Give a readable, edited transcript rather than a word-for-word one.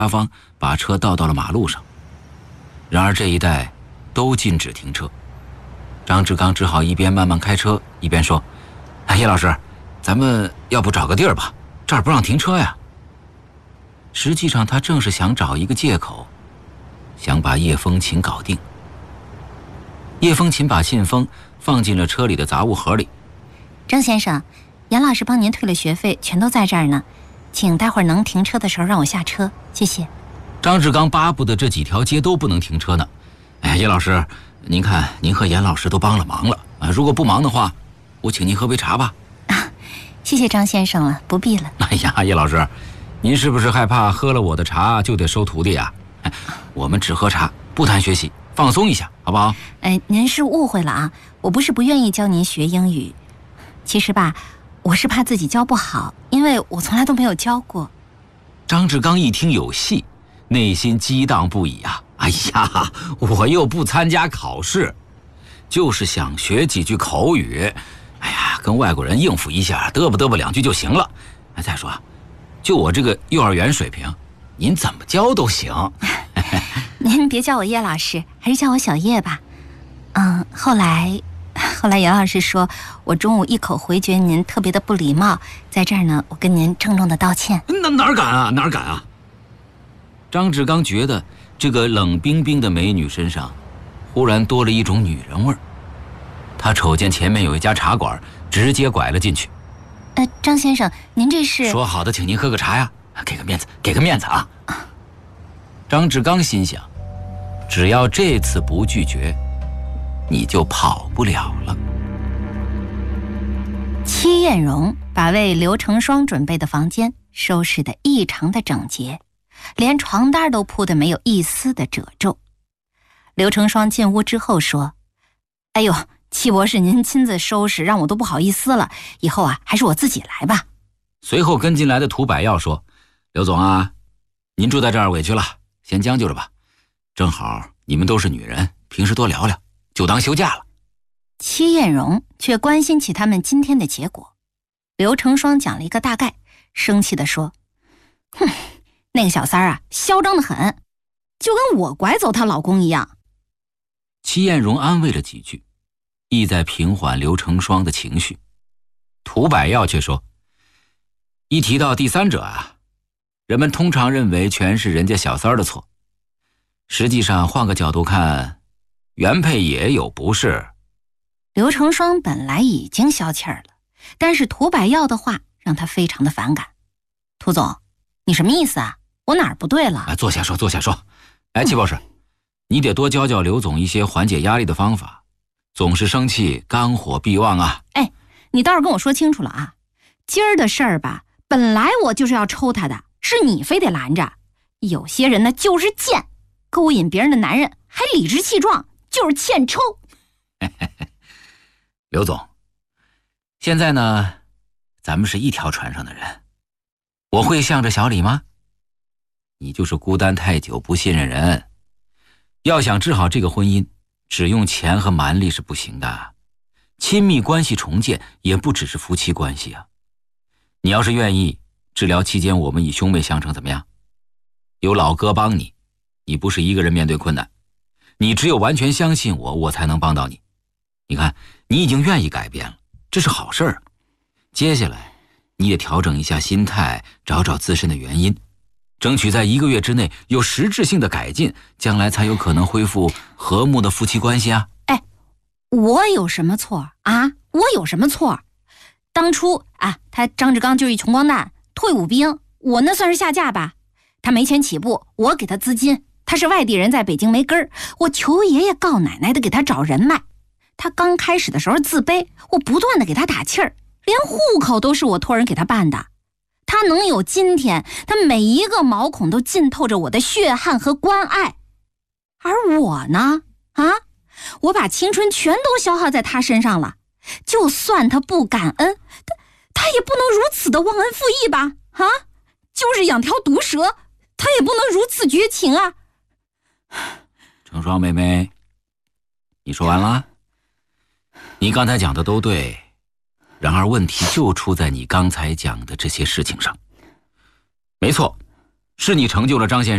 方把车倒到了马路上。然而这一带都禁止停车，张志刚只好一边慢慢开车，一边说：“叶老师，咱们要不找个地儿吧，这儿不让停车呀。”实际上他正是想找一个借口，想把叶风琴搞定。叶风琴把信封放进了车里的杂物盒里。 张先生，杨老师帮您退了学费，全都在这儿呢，请待会儿能停车的时候让我下车，谢谢。 张志刚巴不得这几条街都不能停车呢。叶老师，您看您和严老师都帮了忙了如果不忙的话，我请您喝杯茶吧。 谢谢张先生了，不必了。 叶老师，您是不是害怕喝了我的茶就得收徒弟啊？我们只喝茶，不谈学习，放松一下，好不好？ 您是误会了啊，我不是不愿意教您学英语，其实吧，我是怕自己教不好，因为我从来都没有教过。 张志刚一听有戏，内心激荡不已啊！我又不参加考试，就是想学几句口语，跟外国人应付一下，嘚啵两句就行了。再说，就我这个幼儿园水平，您怎么教都行。 您别叫我叶老师，还是叫我小叶吧。后来杨老师说我中午一口回绝您特别的不礼貌，在这儿呢，我跟您郑重的道歉。 哪儿敢啊！张志刚觉得这个冷冰冰的美女身上忽然多了一种女人味儿。他瞅见前面有一家茶馆，直接拐了进去。 张先生，您这是？ 说好的请您喝个茶呀，给个面子啊！张志刚心想，只要这次不拒绝，你就跑不了了。 戚艳荣把为刘成双准备的房间收拾得异常的整洁，连床单都铺得没有一丝的褶皱。刘成双进屋之后说：“哎呦，戚博士您亲自收拾，让我都不好意思了，以后还是我自己来吧。” 随后跟进来的涂百耀说：“刘总啊，您住在这儿委屈了，先将就着吧。正好你们都是女人，平时多聊聊，就当休假了。” 戚艳荣却关心起他们今天的结果。刘成双讲了一个大概，生气地说：“那个小三儿嚣张得很，就跟我拐走她老公一样。” 戚艳荣安慰了几句，意在平缓刘成双的情绪。涂百耀却说：“一提到第三者人们通常认为全是人家小三儿的错，实际上换个角度看，原配也有不是。” 刘成双本来已经消气儿了，但是涂百耀的话让他非常的反感。“涂总，你什么意思啊？我哪儿不对了？” 坐下说。戚博士，你得多教教刘总一些缓解压力的方法，总是生气，肝火必旺啊。 你倒是跟我说清楚了啊！今儿的事儿吧，本来我就是要抽他的，是你非得拦着。有些人呢就是贱，勾引别人的男人还理直气壮，就是欠抽。 刘总，现在呢，咱们是一条船上的人，我会向着小李吗？你就是孤单太久，不信任人。要想治好这个婚姻，只用钱和蛮力是不行的。亲密关系重建也不只是夫妻关系啊。你要是愿意，治疗期间我们以兄妹相称，怎么样？有老哥帮你，你不是一个人面对困难，你只有完全相信我，我才能帮到你。你看，你已经愿意改变了，这是好事儿。接下来你也调整一下心态，找找自身的原因，争取在1个月之内有实质性的改进，将来才有可能恢复和睦的夫妻关系啊。 我有什么错啊？我有什么错？当初他张志刚就是一穷光蛋，退伍兵，我那算是下嫁吧？他没钱起步，我给他资金；他是外地人，在北京没根儿，我求爷爷告奶奶的给他找人脉。他刚开始的时候自卑，我不断的给他打气儿，连户口都是我托人给他办的。他能有今天，他每一个毛孔都浸透着我的血汗和关爱。而我呢？我把青春全都消耗在他身上了，就算他不感恩，他也不能如此的忘恩负义吧？就是养条毒蛇，他也不能如此绝情啊！ 成双妹妹，你说完了？你刚才讲的都对，然而问题就出在你刚才讲的这些事情上。没错，是你成就了张先生。